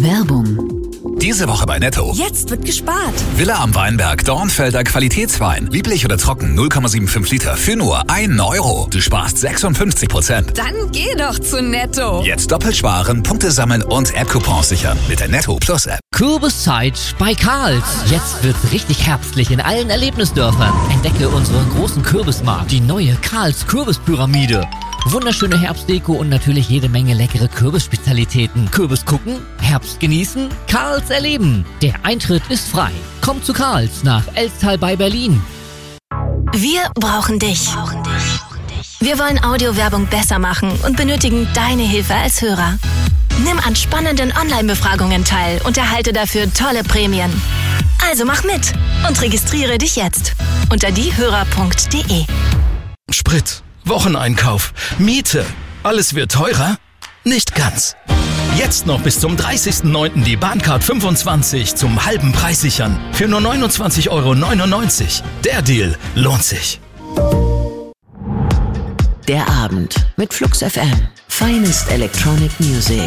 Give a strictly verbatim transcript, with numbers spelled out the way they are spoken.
Werbung. Diese Woche bei Netto. Jetzt wird gespart. Villa am Weinberg, Dornfelder Qualitätswein. Lieblich oder trocken, null Komma fünfundsiebzig Liter für nur ein Euro. Du sparst sechsundfünfzig Prozent. Dann geh doch zu Netto. Jetzt doppelt sparen, Punkte sammeln und App-Coupons sichern mit der Netto Plus App. Kürbiszeit bei Karls. Jetzt wird's richtig herbstlich in allen Erlebnisdörfern. Entdecke unseren großen Kürbismarkt, die neue Karls Kürbispyramide. Wunderschöne Herbstdeko und natürlich jede Menge leckere Kürbisspezialitäten. Kürbis gucken, Herbst genießen, Karls erleben. Der Eintritt ist frei. Komm zu Karls nach Elstal bei Berlin. Wir brauchen dich. Wir wollen Audiowerbung besser machen und benötigen deine Hilfe als Hörer. Nimm an spannenden Online-Befragungen teil und erhalte dafür tolle Prämien. Also mach mit und registriere dich jetzt unter diehörer punkt de. Sprit, Wocheneinkauf, Miete. Alles wird teurer? Nicht ganz. Jetzt noch bis zum dreißigsten neunten die Bahncard fünfundzwanzig zum halben Preis sichern. Für nur neunundzwanzig Euro neunundneunzig. Der Deal lohnt sich. Der Abend mit Flux F M. Finest Electronic Music.